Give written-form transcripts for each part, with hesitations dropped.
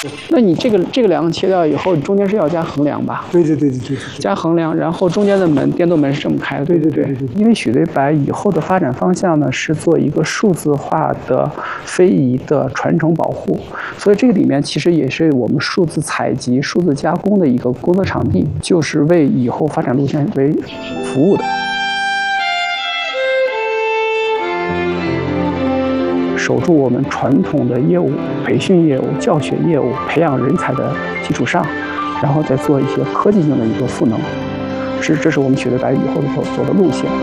那你这个梁切掉以后，中间是要加横梁吧？ 对， 加横梁，然后中间的门电动门是这么开的。对。因为许堆白以后的发展方向呢，是做一个数字化的非遗的传承保护，所以这个里面其实也是我们数字采集、数字加工的一个工作场地，就是为以后发展路线为服务的。守住我们传统的业务、培训业务、教学业务、培养人才的基础上，然后再做一些科技性的一个赋能，这是我们许堆白以后的走的路线。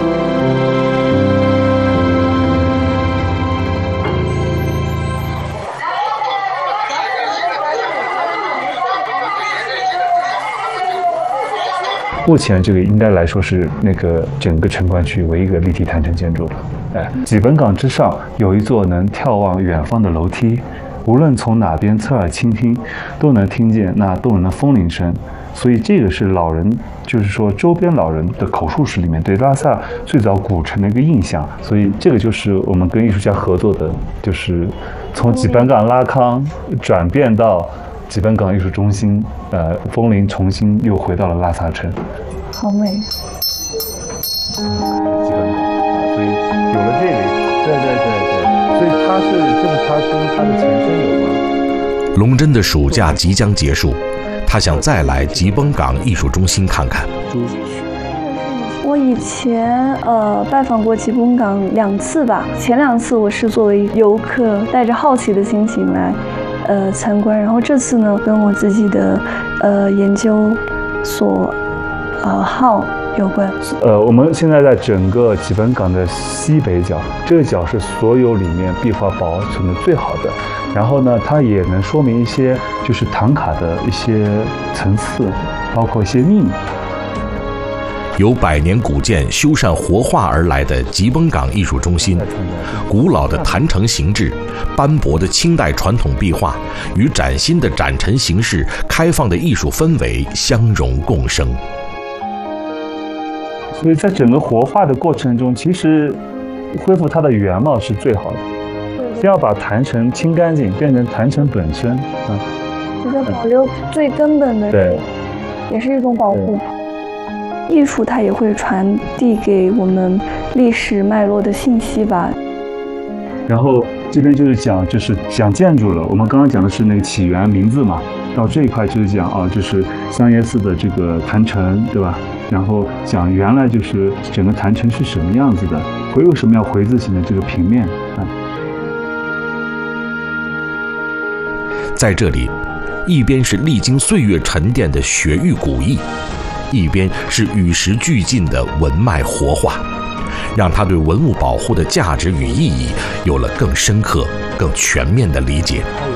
目前这个应该来说是那个整个城关区唯一一个立体坛城建筑了。几本岗之上有一座能眺望远方的楼梯，无论从哪边侧耳倾听，都能听见那动人的风铃声。所以这个是老人，就是说周边老人的口述史里面对拉萨最早古城的一个印象。所以这个就是我们跟艺术家合作的，就是从几本岗拉康转变到几本岗艺术中心，风铃重新又回到了拉萨城。 好美。 几本岗，所以有了这里，对，所以它跟它的前身有关。 龙真的暑假即将结束，他想再来吉崩港艺术中心看看。 我以前拜访过吉崩港2次吧，前2次我是作为游客，带着好奇的心情来参观，然后这次呢跟我自己的研究所号有关。 我们现在在整个吉本港的西北角，这个角是所有里面壁画保存的最好的。然后呢，它也能说明一些就是唐卡的一些层次，包括一些秘密。 由百年古建修缮活化而来的吉崩港艺术中心，古老的坛城形制、斑驳的清代传统壁画与崭新的展陈形式、开放的艺术氛围相融共生。 所以在整个活化的过程中，其实恢复它的原貌是最好的。先要把坛城清干净，变成坛城本身。 一个保留最根本的， 对， 也是一种保护。艺术它也会传递给我们历史脉络的信息吧。 然后这边就是讲建筑了。我们刚刚讲的是那个起源名字嘛，到这一块就是讲就是香叶寺的这个坛城，对吧？然后讲原来就是整个坛城是什么样子的，为什么要回字形的这个平面。 在这里，一边是历经岁月沉淀的雪域古意，一边是与时俱进的文脉活化，让他对文物保护的价值与意义有了更深刻、更全面的理解。